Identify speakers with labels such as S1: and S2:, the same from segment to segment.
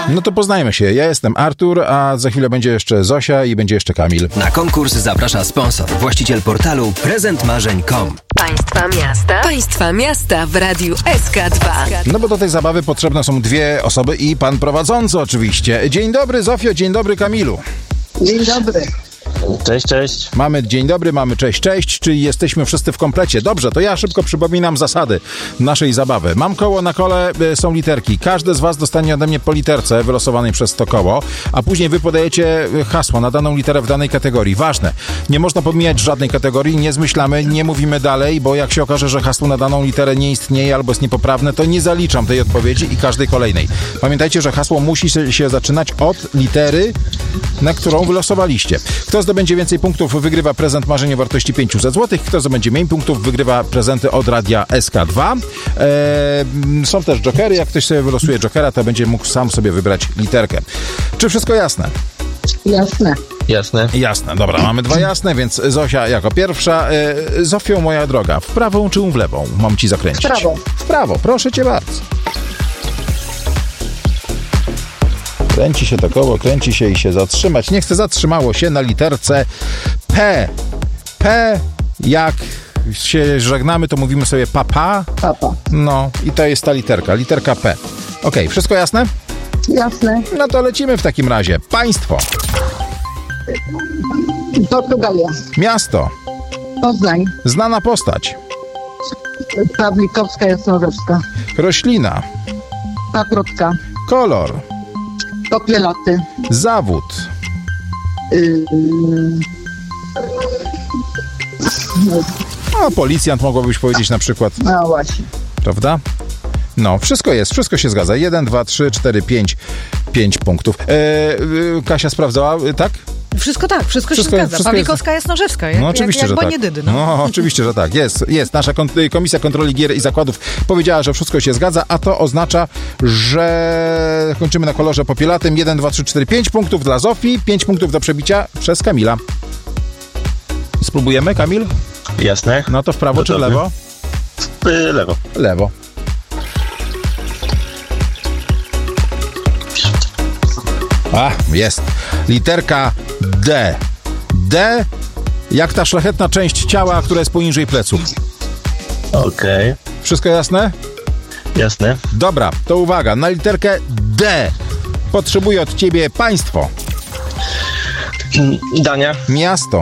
S1: No to poznajmy się. Ja jestem Artur, a za chwilę będzie jeszcze Zosia i będzie jeszcze Kamil.
S2: Na konkurs zaprasza sponsor, właściciel portalu prezentmarzeń.com.
S3: Państwa miasta w Radiu SK2.
S1: No bo do tej zabawy potrzebne są dwie osoby i pan prowadzący oczywiście. Dzień dobry Zofio, dzień dobry Kamilu.
S4: Dzień dobry.
S5: Cześć.
S1: Mamy dzień dobry, mamy cześć, czyli jesteśmy wszyscy w komplecie. Dobrze, to ja szybko przypominam zasady naszej zabawy. Mam koło, na kole są literki. Każdy z was dostanie ode mnie po literce wylosowanej przez to koło, a później wy podajecie hasło na daną literę w danej kategorii. Ważne, nie można pomijać żadnej kategorii, nie zmyślamy, nie mówimy dalej, bo jak się okaże, że hasło na daną literę nie istnieje albo jest niepoprawne, to nie zaliczam tej odpowiedzi i każdej kolejnej. Pamiętajcie, że hasło musi się zaczynać od litery, na którą wylosowaliście. Kto zdobędzie więcej punktów, wygrywa prezent marzeń o wartości 500 zł. Kto zdobędzie mniej punktów, wygrywa prezenty od Radia SK2. Są też jokery. Jak ktoś sobie wylosuje jokera, to będzie mógł sam sobie wybrać literkę. Czy wszystko jasne?
S5: Jasne.
S1: Dobra, mamy dwa jasne, więc Zosia jako pierwsza. Zofio, moja droga, w prawą czy w lewą? Mam ci zakręcić. W prawo, proszę cię bardzo. Kręci się to koło, kręci się i się zatrzymać. Niech se zatrzymało się na literce P. P, jak się żegnamy, to mówimy sobie papa. No i to jest ta literka P. Okej, wszystko jasne?
S4: Jasne.
S1: No to lecimy w takim razie. Państwo.
S4: Portugalia.
S1: Miasto.
S4: Poznań.
S1: Znana postać.
S4: Pawlikowska Jasnorzewska.
S1: Roślina.
S4: Paprotka.
S1: Kolor.
S4: Popielaty.
S1: Zawód. A policjant mogłabyś powiedzieć na przykład.
S4: No właśnie.
S1: Prawda? No, wszystko się zgadza. 1, 2, 3, 4, 5 punktów. Kasia sprawdzała, tak?
S6: Wszystko się zgadza. Pawlikowska Jasnorzewska,
S1: no, oczywiście, że tak.
S6: Niedydy,
S1: no, oczywiście, że tak. Jest. Nasza Komisja Kontroli Gier i Zakładów powiedziała, że wszystko się zgadza, a to oznacza, że kończymy na kolorze popielatym. 1, 2, 3, 4, 5 punktów dla Zofii, 5 punktów do przebicia przez Kamila. Spróbujemy, Kamil?
S5: Jasne.
S1: No to w prawo czy w lewo?
S5: Lewo.
S1: Lewo. Jest. Literka D. D jak ta szlachetna część ciała, która jest poniżej pleców.
S5: Okej.
S1: Wszystko jasne?
S5: Jasne.
S1: Dobra, to uwaga. Na literkę D potrzebuję od ciebie państwo.
S5: Dania.
S1: Miasto.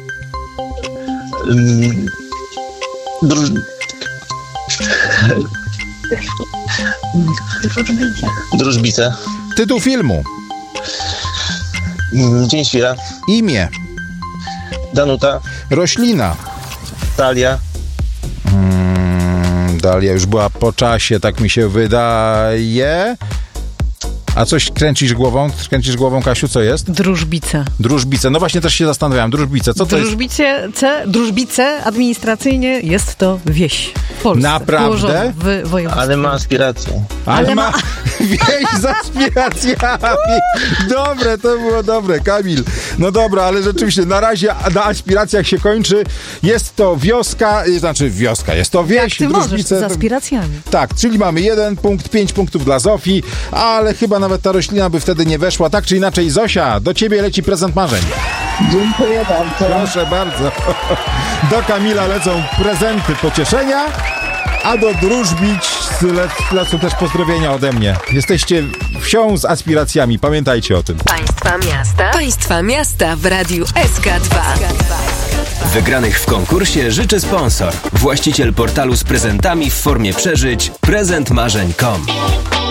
S5: Drużbice.
S1: Tytuł filmu.
S5: Dzień Świra.
S1: Imię.
S5: Danuta.
S1: Roślina.
S5: Dalia.
S1: Dalia już była po czasie, tak mi się wydaje. A coś kręcisz głową? Kasiu, co jest? Drużbice. No właśnie też się zastanawiałem. Drużbice, co to jest?
S6: Drużbice administracyjnie jest to wieś w Polsce.
S1: Naprawdę?
S6: W województwie.
S5: Ale ma aspiracje.
S1: Ale ma wieś z aspiracjami. Dobre, to było dobre, Kamil. No dobra, ale rzeczywiście na razie na aspiracjach się kończy. Jest to wioska, jest to wieś.
S6: Jak ty możesz, z aspiracjami.
S1: Tak, czyli mamy 1 punkt, 5 punktów dla Zofii, ale chyba nawet ta roślina by wtedy nie weszła. Tak czy inaczej, Zosia, do ciebie leci prezent marzeń.
S4: Dziękuję bardzo.
S1: Proszę bardzo. Do Kamila lecą prezenty pocieszenia, a do Drużbic lecą też pozdrowienia ode mnie. Jesteście wsią z aspiracjami, pamiętajcie o tym.
S3: Państwa miasta w Radiu SK2.
S2: Wygranych w konkursie życzy sponsor, właściciel portalu z prezentami w formie przeżyć prezentmarzeń.com.